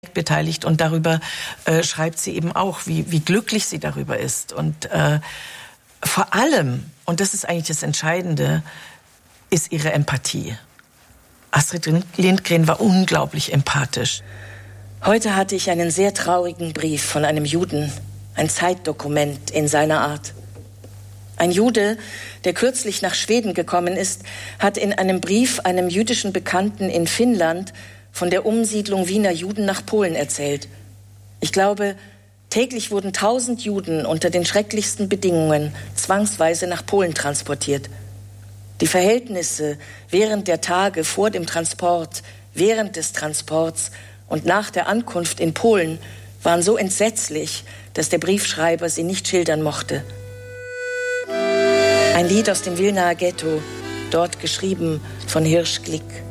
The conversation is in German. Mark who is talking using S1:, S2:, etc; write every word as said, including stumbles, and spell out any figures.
S1: Projekt beteiligt und darüber äh, schreibt sie eben auch, wie, wie glücklich sie darüber ist. Und äh, vor allem, und das ist eigentlich das Entscheidende, ist ihre Empathie. Astrid Lindgren war unglaublich empathisch.
S2: Heute hatte ich einen sehr traurigen Brief von einem Juden, ein Zeitdokument in seiner Art. Ein Jude, der kürzlich nach Schweden gekommen ist, hat in einem Brief einem jüdischen Bekannten in Finnland von der Umsiedlung Wiener Juden nach Polen erzählt. Ich glaube, täglich wurden tausend Juden unter den schrecklichsten Bedingungen zwangsweise nach Polen transportiert. Die Verhältnisse während der Tage vor dem Transport, während des Transports und nach der Ankunft in Polen waren so entsetzlich, dass der Briefschreiber sie nicht schildern mochte. Ein Lied aus dem Wilnaer Ghetto, dort geschrieben von Hirsch Glick.